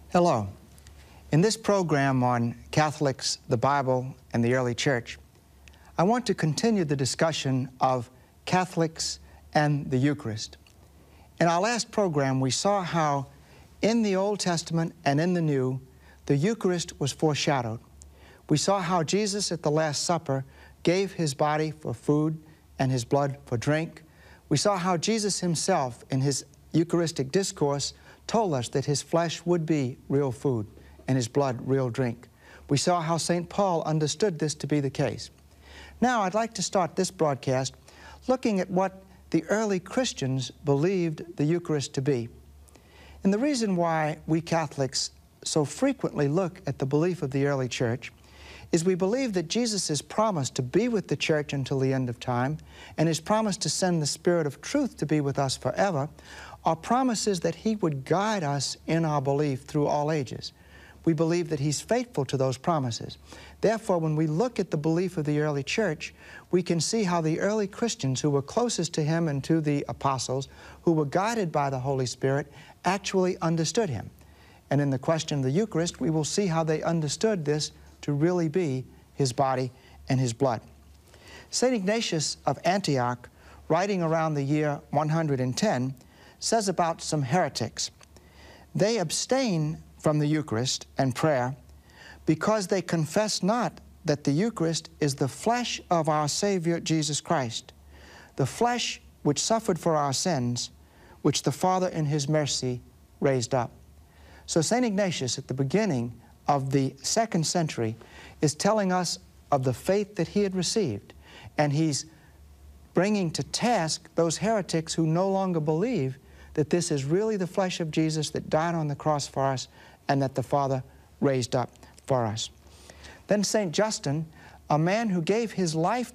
Hello. In this program on Catholics, the Bible, and the early church, I want to continue the discussion of Catholics and the Eucharist. In our last program, we saw how in the Old Testament and in the New, the Eucharist was foreshadowed. We saw how Jesus at the Last Supper gave his body for food and his blood for drink. We saw how Jesus himself, in his Eucharistic discourse, told us that his flesh would be real food and his blood real drink. We saw how St. Paul understood this to be the case. Now I'd like to start this broadcast looking at what the early Christians believed the Eucharist to be. And the reason why we Catholics so frequently look at the belief of the early church is we believe that Jesus' promise to be with the church until the end of time and his promise to send the Spirit of truth to be with us forever are promises that he would guide us in our belief through all ages. We believe that he's faithful to those promises. Therefore, when we look at the belief of the early church, we can see how the early Christians who were closest to him and to the apostles, who were guided by the Holy Spirit, actually understood him. And in the question of the Eucharist, we will see how they understood this to really be his body and his blood. St. Ignatius of Antioch, writing around the year 110, says about some heretics, "They abstain from the Eucharist and prayer because they confess not that the Eucharist is the flesh of our Savior Jesus Christ, the flesh which suffered for our sins, which the Father in his mercy raised up." So St. Ignatius, at the beginning of the 2nd century, is telling us of the faith that he had received, and he's bringing to task those heretics who no longer believe that this is really the flesh of Jesus that died on the cross for us and that the Father raised up for us. Then St. Justin, a man who gave his life